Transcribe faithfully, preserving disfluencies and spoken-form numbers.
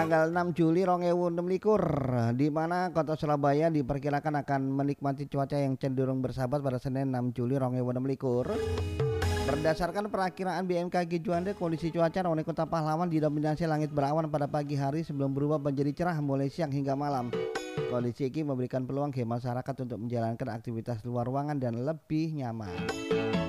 Tanggal enam Juli dua ribu enam belas, di mana kota Surabaya diperkirakan akan menikmati cuaca yang cenderung bersahabat pada Senin enam Juli dua ribu enam belas. Berdasarkan perakiraan B M K G Juanda, kondisi cuaca di Kota Pahlawan didominasi langit berawan pada pagi hari sebelum berubah menjadi cerah mulai siang hingga malam. Kondisi ini memberikan peluang bagi masyarakat untuk menjalankan aktivitas luar ruangan dan lebih nyaman.